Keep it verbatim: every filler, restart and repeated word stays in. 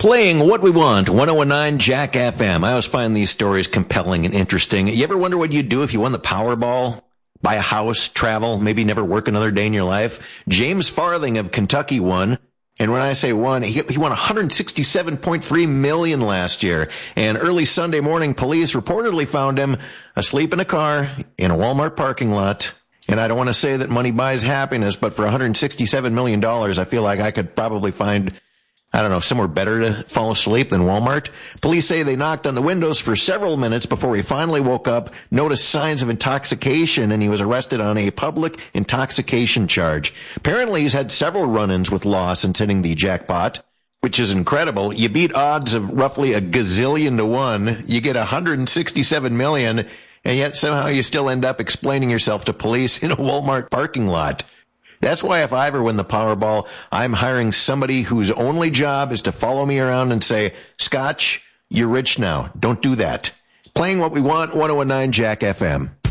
Playing What We Want, one oh nine Jack F M. I always find these stories compelling and interesting. You ever wonder what you'd do if you won the Powerball? Buy a house, travel, maybe never work another day in your life? James Farthing of Kentucky won. And when I say won, he, he won one hundred sixty-seven point three million dollars last year. And early Sunday morning, police reportedly found him asleep in a car in a Walmart parking lot. And I don't want to say that money buys happiness, but for one hundred sixty-seven million dollars, I feel like I could probably find, I don't know, somewhere better to fall asleep than Walmart. Police say they knocked on the windows for several minutes before he finally woke up, noticed signs of intoxication, and he was arrested on a public intoxication charge. Apparently, he's had several run-ins with law since hitting the jackpot, which is incredible. You beat odds of roughly a gazillion to one. You get one hundred sixty-seven million dollars, and yet somehow you still end up explaining yourself to police in a Walmart parking lot. That's why if I ever win the Powerball, I'm hiring somebody whose only job is to follow me around and say, Scotch, you're rich now. Don't do that. Playing What We Want, one oh nine Jack F M.